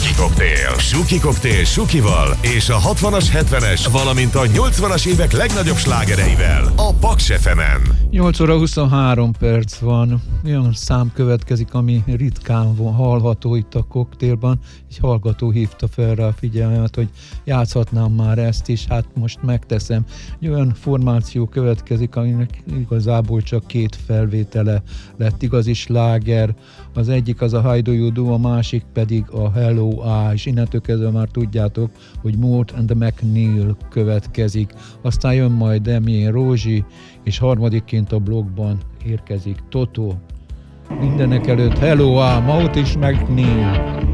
Suki koktél Sukival és a 60-as, 70-es, valamint a 80-as évek legnagyobb slágereivel a Paks FM-en. 8 óra 23 perc van. Olyan szám következik, ami ritkán hallható itt a koktélban. Egy hallgató hívta fel rá a figyelmet, hogy játszhatnám már ezt is, hát most megteszem. Egy olyan formáció következik, aminek igazából csak két felvétele lett igazi sláger. Az egyik az a How Do You Do, a másik pedig a Hello A, és innentől kezdve már tudjátok, hogy Mort and the McNeil következik. Aztán jön majd Damien Rózsi, és harmadikként a blogban érkezik Toto. Mindenek előtt Hello A, Mort és McNeil.